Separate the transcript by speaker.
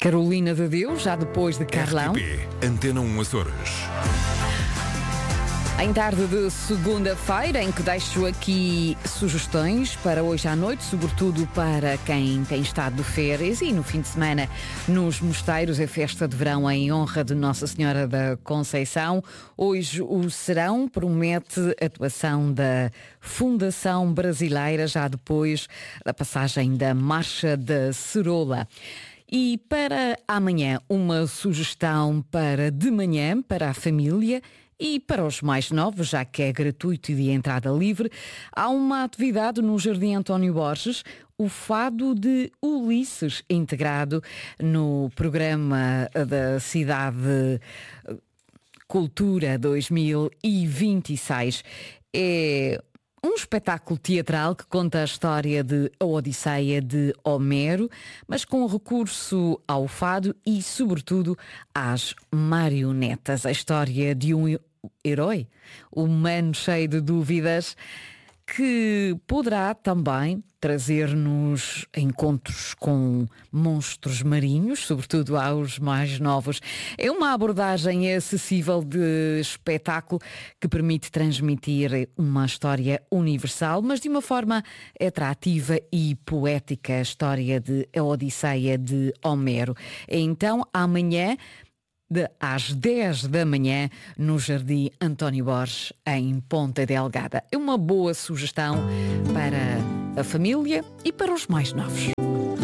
Speaker 1: Carolina de Deus, já depois de Carlão.
Speaker 2: RTP, Antena 1 Açores.
Speaker 1: Em tarde de segunda-feira, em que deixo aqui sugestões para hoje à noite, sobretudo para quem tem estado de férias e no fim de semana nos mosteiros, a festa de verão em honra de Nossa Senhora da Conceição. Hoje o serão promete atuação da Fundação Brasileira, já depois da passagem da Marcha da Cerola. E para amanhã, uma sugestão para de manhã, para a família e para os mais novos, já que é gratuito e de entrada livre. Há uma atividade no Jardim António Borges, o Fado de Ulisses, integrado no programa da Cidade Cultura 2026. É um espetáculo teatral que conta a história de A Odisseia de Homero, mas com recurso ao fado e, sobretudo, às marionetas. A história de um herói humano cheio de dúvidas que poderá também trazer-nos encontros com monstros marinhos, sobretudo aos mais novos. É uma abordagem acessível de espetáculo que permite transmitir uma história universal, mas de uma forma atrativa e poética, a história de A Odisseia de Homero. Então, amanhã, às 10 da manhã, no Jardim António Borges, em Ponta Delgada. É uma boa sugestão para a família e para os mais novos.